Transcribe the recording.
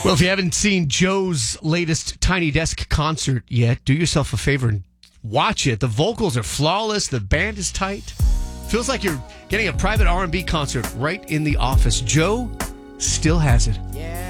Well, if you haven't seen Joe's latest Tiny Desk concert yet, do yourself a favor and watch it. The vocals are flawless. The band is tight. Feels like you're getting a private R&B concert right in the office. Joe still has it. Yeah.